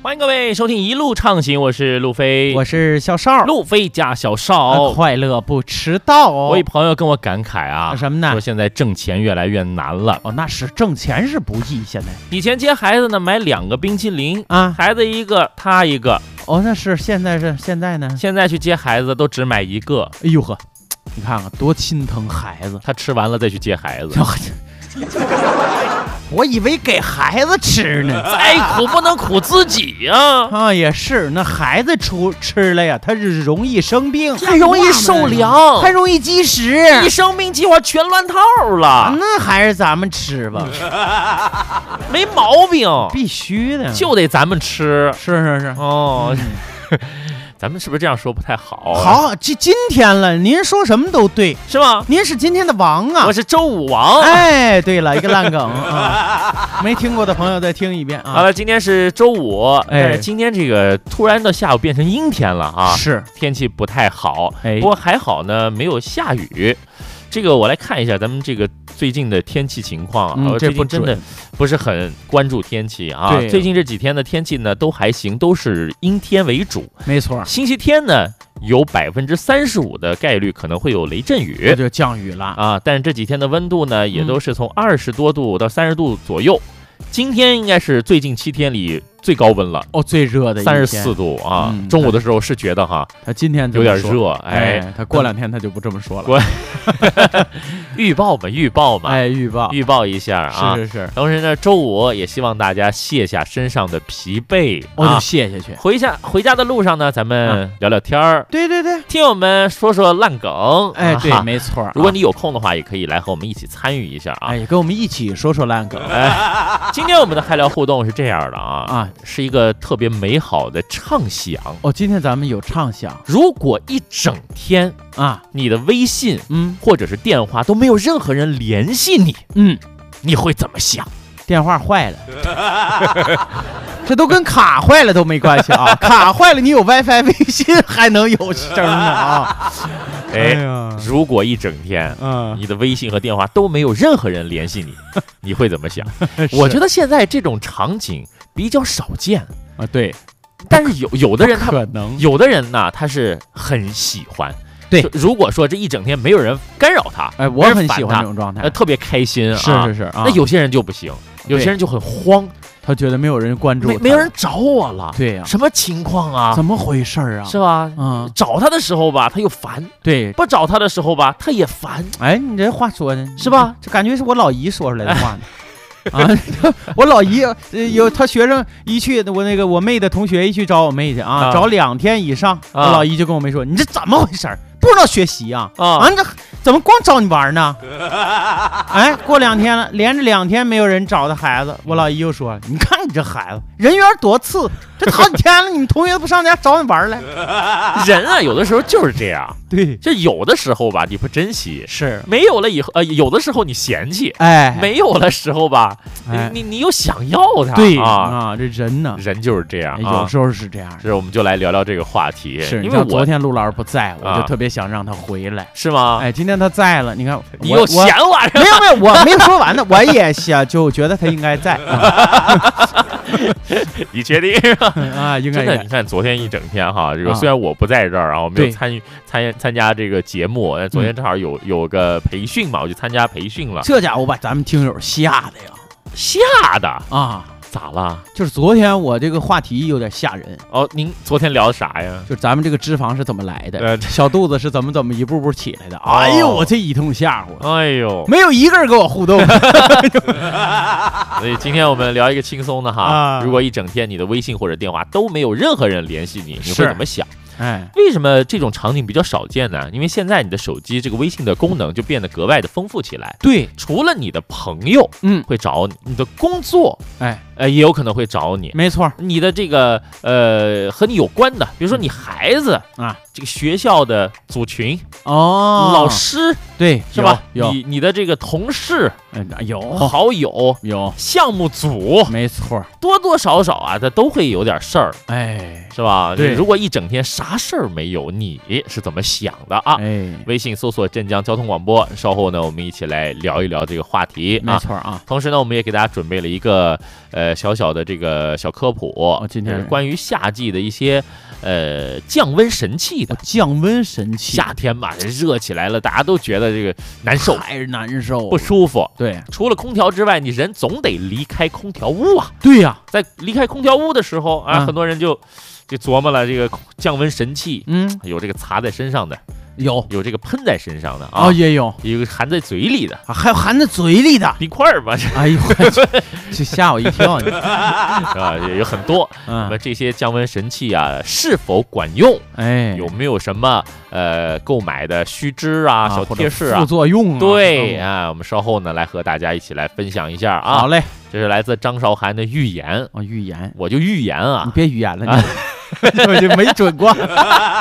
欢迎各位收听一路畅行，我是路飞， 我是小邵， 路飞加小邵， 快乐不迟到哦。 我一朋友跟我感慨啊， 什么呢？ 说现在挣钱越来越难了。 哦，那是挣钱是不易，现在以前接孩子呢，买2个冰淇淋啊， 孩子一个，他一个。 哦，那是现在呢？ 现在去接孩子都只买1个。 哎呦呵，你看看多心疼孩子， 他吃完了再去接孩子。 我以为给孩子吃呢， 再苦不能苦自己呀！ 啊，也是，那孩子吃了呀，他是容易生病， 还容易受凉， 还容易积食， 一生病计划全乱套了。 那还是咱们吃吧， 没毛病， 必须的， 就得咱们吃。 是哦。咱们是不是这样说不太好？ 好，今天了，您说什么都对， 是吗？ 您是今天的王啊， 我是周武王。 哎，对了，一个烂梗啊，没听过的朋友再听一遍啊。 好了，今天是周五，但是今天这个突然的下午变成阴天了啊， 是天气不太好，不过还好呢，没有下雨。这个我来看一下咱们这个最近的天气情况啊，我最近真的不是很关注天气啊。最近这几天的天气呢都还行，都是阴天为主。 没错， 星期天呢有35%的概率可能会有雷阵雨， 就降雨了啊。但是这几天的温度呢也都是从20多度到30度左右。今天应该是最近7天里最高温了哦，最热的 34度啊！中午的时候是觉得哈， 他今天有点热，哎， 他过2天他就不这么说了。 预报嘛， 哎，预报一下啊！ 是。 同时呢，周五也希望大家卸下身上的疲惫， 就卸下去。 回家的路上呢，咱们聊聊天儿。 对， 听友们说说烂梗。 哎，对，没错。 如果你有空的话，也可以来和我们一起参与一下啊！ 哎，跟我们一起说说烂梗。 哎，今天我们的嗨聊互动是这样的啊，是一个特别美好的畅想哦。今天咱们有畅想， 如果一整天啊，你的微信或者是电话都没有任何人联系你，你会怎么想？ 电话坏了，这都跟卡坏了都没关系啊！卡坏了，你有 WiFi 微信还能有声呢啊！ 哎呀，如果一整天，你的微信和电话都没有任何人联系你，你会怎么想？我觉得现在这种场景比较少见啊。对， 但是有的人他可能， 有的人呢，他是很喜欢。 对， 如果说这一整天没有人干扰他， 哎，我很喜欢这种状态， 特别开心啊。 是啊。 那有些人就不行，有些人就很慌， 他觉得没有人关注， 没有人找我了。 对呀， 什么情况啊？ 怎么回事啊？ 是吧？找他的时候吧，他又烦； 对， 不找他的时候吧，他也烦。 哎，你这话说的是吧？ 这感觉是我老姨说出来的话呢。啊，我老姨有他学生一去，我妹的同学一去找我妹去啊，找2天以上，我老姨就跟我妹说：“你这怎么回事？不知道学习啊？你这怎么光找你玩呢？”哎，过2天了，连着2天没有人找的孩子，我老姨又说：“你看你这孩子人缘多次，这好几天了，你们同学不上家找你玩来？” 人啊，有的时候就是这样。 对， 就有的时候吧，你不珍惜， 是没有了以后，有的时候你嫌弃， 哎， 没有的时候吧，你又想要它， 对啊，这人呢， 人就是这样， 有时候是这样。 是，我们就来聊聊这个话题， 是因为昨天陆老师不在，我就特别想让他回来， 是吗？ 哎，今天他在了，你看你又嫌我， 没有，我没说完呢，我也想就觉得他应该在。 你确定啊？应该。 真的，你看昨天一整天哈，这个虽然我不在这儿啊，我没有参加这个节目，昨天正好有个培训嘛，我就参加培训了。 这家伙把咱们听友吓的呀， 吓的啊！ 咋了？ 就是昨天我这个话题有点吓人哦。您昨天聊的啥呀？ 就是咱们这个脂肪是怎么来的，小肚子是怎么一步步起来的。哎呦，我这一通吓唬， 哎呦， 没有一个人跟我互动。 所以今天我们聊一个轻松的哈。如果一整天你的微信或者电话都没有任何人联系你，你会怎么想？ 哎， 为什么这种场景比较少见呢？因为现在你的手机这个微信的功能就变得格外的丰富起来。 对， 除了你的朋友，会找你，你的工作，也有可能会找你。 没错， 你的这个和你有关的，比如说你孩子啊，这个学校的组群老师， 对， 是吧？ 有你的这个同事， 有好友， 有项目组， 没错， 多多少少啊，它都会有点事儿， 哎， 是吧？ 对， 如果一整天啥事儿没有，你是怎么想的啊？ 哎， 微信搜索镇江交通广播，稍后呢，我们一起来聊一聊这个话题。 没错啊。 同时呢，我们也给大家准备了一个小小的这个小科普， 今天关于夏季的一些降温神器的。 降温神器， 夏天嘛，热起来了，大家都觉得这个难受， 太难受， 不舒服。 对， 除了空调之外，你人总得离开空调屋啊。 对呀， 在离开空调屋的时候啊，很多人就琢磨了这个降温神器，有这个擦在身上的。有这个喷在身上的啊， 也有个含在嘴里的， 还有含在嘴里的冰块吧？ 哎呦，这吓我一跳，是吧？有很多。那么这些降温神器啊，是否管用？有没有什么购买的须知啊、小贴士啊、 副作用啊？ 对啊，我们稍后呢来和大家一起来分享一下啊。 好嘞， 这是来自张韶涵的预言预言， 我就预言啊， 你别预言了，我就没准过。